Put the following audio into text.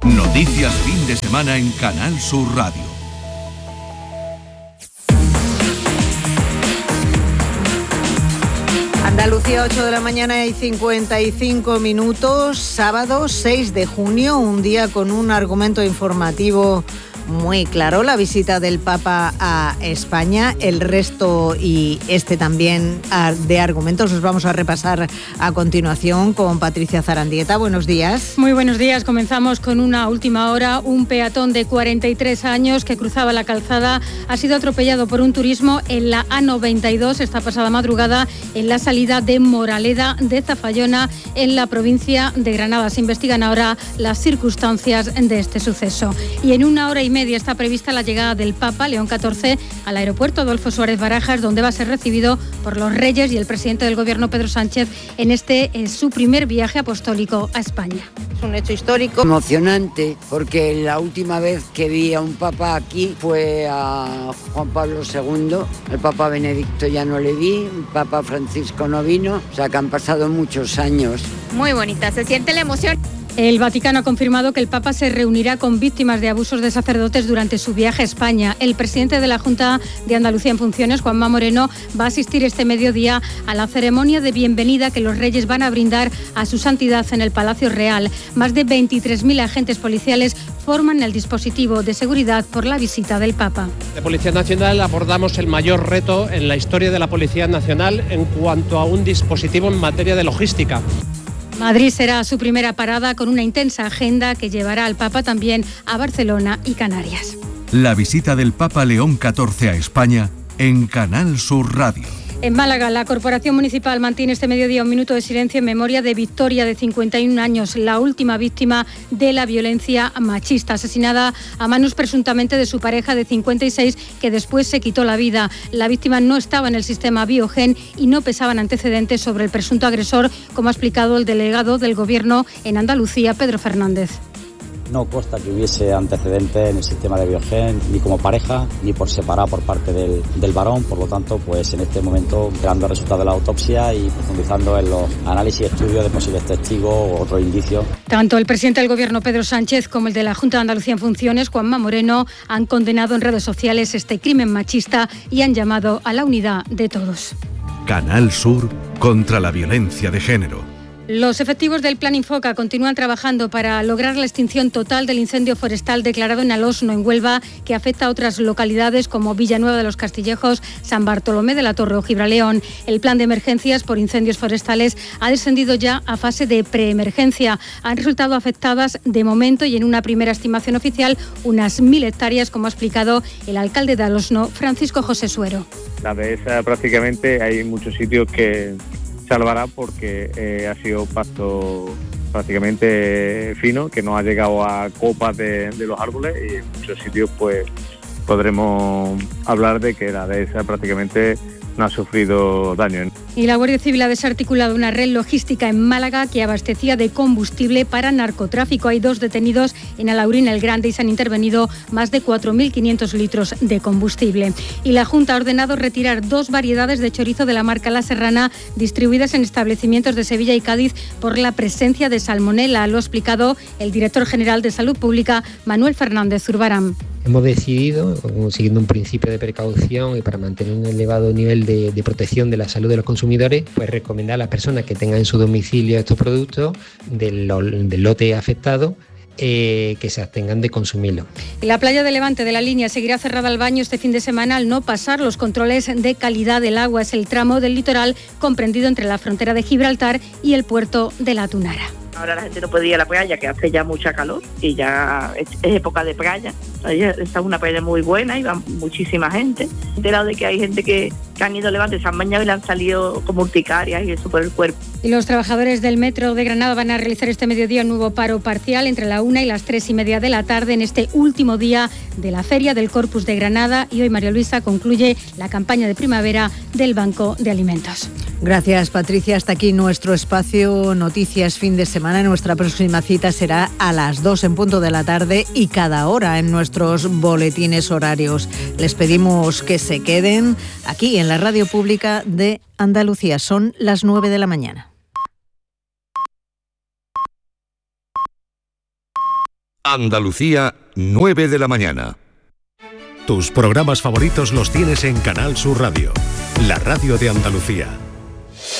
Noticias fin de semana en Canal Sur Radio. Andalucía, 8 de la mañana y 55 minutos, sábado 6 de junio, un día con un argumento informativo muy claro, la visita del Papa a España, el resto y este también de argumentos los vamos a repasar a continuación con Patricia Zarandieta. Buenos días. Muy buenos días. Comenzamos con una última hora. Un peatón de 43 años que cruzaba la calzada ha sido atropellado por un turismo en la A92 esta pasada madrugada en la salida de Moraleda de Zafallona en la provincia de Granada. Se investigan ahora las circunstancias de este suceso. Y en una hora y media está prevista la llegada del Papa León XIV al aeropuerto Adolfo Suárez Barajas, donde va a ser recibido por los reyes y el presidente del gobierno Pedro Sánchez en su primer viaje apostólico a España. Es un hecho histórico. Emocionante, porque la última vez que vi a un papa aquí fue a Juan Pablo II, el Papa Benedicto ya no le vi, el Papa Francisco no vino, o sea que han pasado muchos años. Muy bonita, se siente la emoción. El Vaticano ha confirmado que el Papa se reunirá con víctimas de abusos de sacerdotes durante su viaje a España. El presidente de la Junta de Andalucía en funciones, Juanma Moreno, va a asistir este mediodía a la ceremonia de bienvenida que los reyes van a brindar a su santidad en el Palacio Real. Más de 23.000 agentes policiales forman el dispositivo de seguridad por la visita del Papa. De Policía Nacional abordamos el mayor reto en la historia de la Policía Nacional en cuanto a un dispositivo en materia de logística. Madrid será su primera parada con una intensa agenda que llevará al Papa también a Barcelona y Canarias. La visita del Papa León XIV a España en Canal Sur Radio. En Málaga, la Corporación Municipal mantiene este mediodía un minuto de silencio en memoria de Victoria, de 51 años, la última víctima de la violencia machista, asesinada a manos presuntamente de su pareja de 56, que después se quitó la vida. La víctima no estaba en el sistema Biogen y no pesaban antecedentes sobre el presunto agresor, como ha explicado el delegado del Gobierno en Andalucía, Pedro Fernández. No consta que hubiese antecedentes en el sistema de Biogen, ni como pareja, ni por separado por parte del varón. Por lo tanto, pues en este momento, esperando el resultado de la autopsia y profundizando en los análisis y estudios de posibles testigos o otros indicios. Tanto el presidente del Gobierno, Pedro Sánchez, como el de la Junta de Andalucía en funciones, Juanma Moreno, han condenado en redes sociales este crimen machista y han llamado a la unidad de todos. Canal Sur contra la violencia de género. Los efectivos del Plan Infoca continúan trabajando para lograr la extinción total del incendio forestal declarado en Alosno, en Huelva, que afecta a otras localidades como Villanueva de los Castillejos, San Bartolomé de la Torre o Gibraleón. El plan de emergencias por incendios forestales ha descendido ya a fase de preemergencia. Han resultado afectadas de momento y en una primera estimación oficial unas 1.000 hectáreas, como ha explicado el alcalde de Alosno, Francisco José Suero. La dehesa prácticamente hay muchos sitios que salvará porque ha sido pasto prácticamente fino, que no ha llegado a copas de los árboles y en muchos sitios pues podremos hablar de que la dehesa prácticamente no ha sufrido daño. Y la Guardia Civil ha desarticulado una red logística en Málaga que abastecía de combustible para narcotráfico. Hay 2 detenidos en Alaurín el Grande y se han intervenido más de 4.500 litros de combustible. Y la Junta ha ordenado retirar 2 variedades de chorizo de la marca La Serrana distribuidas en establecimientos de Sevilla y Cádiz por la presencia de salmonela. Lo ha explicado el director general de Salud Pública, Manuel Fernández Zurbarán. Hemos decidido, siguiendo un principio de precaución y para mantener un elevado nivel de protección de la salud de los consumidores, pues recomendar a las personas que tengan en su domicilio estos productos del lote afectado que se abstengan de consumirlo. La playa de Levante de la Línea seguirá cerrada al baño este fin de semana al no pasar los controles de calidad del agua. Es el tramo del litoral comprendido entre la frontera de Gibraltar y el puerto de La Tunara. Ahora la gente no puede ir a la playa, que hace ya mucha calor y ya es época de playa. Esta es una playa muy buena y va muchísima gente. He enterado de que hay gente que han ido a Levante, se han bañado y le han salido como urticarias y eso por el cuerpo. Y los trabajadores del Metro de Granada van a realizar este mediodía un nuevo paro parcial entre la 1 y las 3:30 de la tarde en este último día de la Feria del Corpus de Granada. Y hoy María Luisa concluye la campaña de primavera del Banco de Alimentos. Gracias, Patricia. Hasta aquí nuestro espacio Noticias Fin de Semana. Nuestra próxima cita será a las 2 en punto de la tarde y cada hora en nuestros boletines horarios. Les pedimos que se queden aquí en la Radio Pública de Andalucía. Son las 9 de la mañana. Andalucía, 9 de la mañana. Tus programas favoritos los tienes en Canal Sur Radio, la radio de Andalucía.